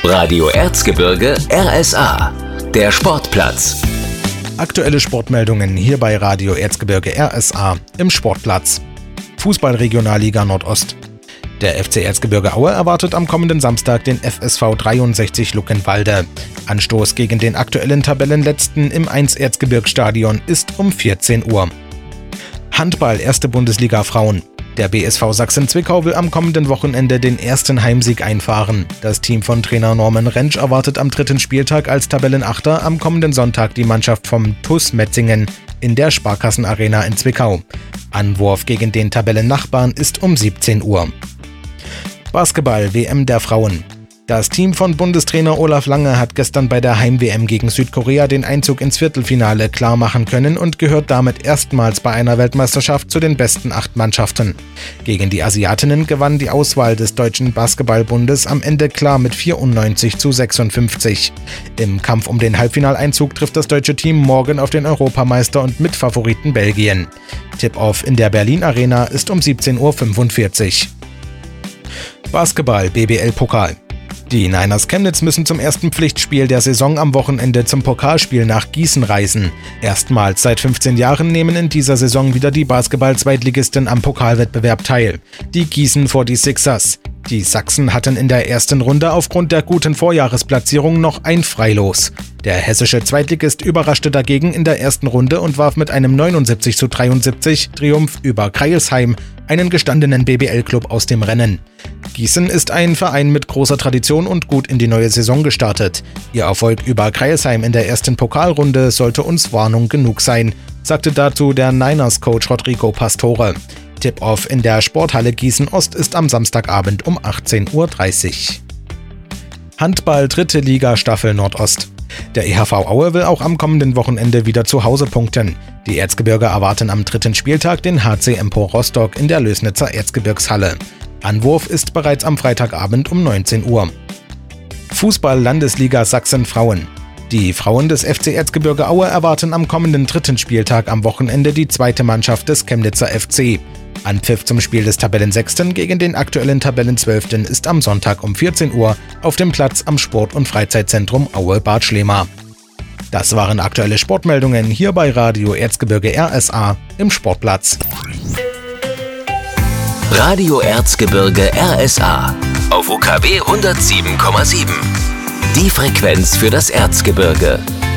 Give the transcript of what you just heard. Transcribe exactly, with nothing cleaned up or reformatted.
Radio Erzgebirge R S A, der Sportplatz. Aktuelle Sportmeldungen hier bei Radio Erzgebirge R S A im Sportplatz. Fußball-Regionalliga Nordost. Der F C Erzgebirge Aue erwartet am kommenden Samstag den F S V dreiundsechzig Luckenwalde. Anstoß gegen den aktuellen Tabellenletzten im eins Erzgebirgsstadion ist um vierzehn Uhr. Handball erste Bundesliga Frauen. Der B S V Sachsen-Zwickau will am kommenden Wochenende den ersten Heimsieg einfahren. Das Team von Trainer Norman Rentsch erwartet am dritten Spieltag als Tabellenachter am kommenden Sonntag die Mannschaft vom T U S Metzingen in der Sparkassenarena in Zwickau. Anwurf gegen den Tabellennachbarn ist um siebzehn Uhr. Basketball W M der Frauen. Das Team von Bundestrainer Olaf Lange hat gestern bei der Heim-W M gegen Südkorea den Einzug ins Viertelfinale klar machen können und gehört damit erstmals bei einer Weltmeisterschaft zu den besten acht Mannschaften. Gegen die Asiatinnen gewann die Auswahl des Deutschen Basketballbundes am Ende klar mit vierundneunzig zu sechsundfünfzig. Im Kampf um den Halbfinaleinzug trifft das deutsche Team morgen auf den Europameister und Mitfavoriten Belgien. Tip-Off in der Berlin Arena ist um siebzehn Uhr fünfundvierzig. Basketball B B L-Pokal. Die Niners Chemnitz müssen zum ersten Pflichtspiel der Saison am Wochenende zum Pokalspiel nach Gießen reisen. Erstmals seit fünfzehn Jahren nehmen in dieser Saison wieder die Basketball-Zweitligisten am Pokalwettbewerb teil. Die Gießen vor die Sixers. Die Sachsen hatten in der ersten Runde aufgrund der guten Vorjahresplatzierung noch ein Freilos. Der hessische Zweitligist überraschte dagegen in der ersten Runde und warf mit einem neunundsiebzig zu dreiundsiebzig Triumph über Crailsheim, einen gestandenen B B L-Club, aus dem Rennen. Gießen ist ein Verein mit großer Tradition und gut in die neue Saison gestartet. Ihr Erfolg über Crailsheim in der ersten Pokalrunde sollte uns Warnung genug sein, sagte dazu der Niners-Coach Rodrigo Pastore. Tip-Off in der Sporthalle Gießen Ost ist am Samstagabend um achtzehn Uhr dreißig. Handball dritte Liga Staffel Nordost. Der E H V Aue will auch am kommenden Wochenende wieder zu Hause punkten. Die Erzgebirger erwarten am dritten Spieltag den H C Empor Rostock in der Lößnitzer Erzgebirgshalle. Anwurf ist bereits am Freitagabend um neunzehn Uhr. Fußball-Landesliga Sachsen Frauen. Die Frauen des F C Erzgebirge Aue erwarten am kommenden dritten Spieltag am Wochenende die zweite Mannschaft des Chemnitzer F C. Anpfiff zum Spiel des Tabellensechsten gegen den aktuellen Tabellenzwölften ist am Sonntag um vierzehn Uhr auf dem Platz am Sport- und Freizeitzentrum Aue-Bad Schlema. Das waren aktuelle Sportmeldungen hier bei Radio Erzgebirge R S A im Sportplatz. Radio Erzgebirge R S A auf U K W hundertsieben Komma sieben. Die Frequenz für das Erzgebirge.